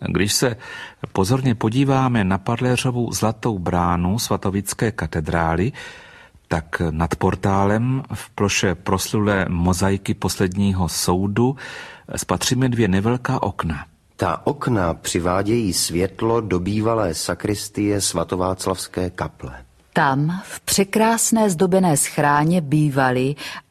Když se pozorně podíváme na Padléřovu zlatou bránu svatovické katedrály, tak nad portálem v ploše proslulé mozaiky posledního soudu spatříme 2 nevelká okna. Ta okna přivádějí světlo do bývalé sakristie svatováclavské kaple. Tam v překrásné zdobené schráně bývaly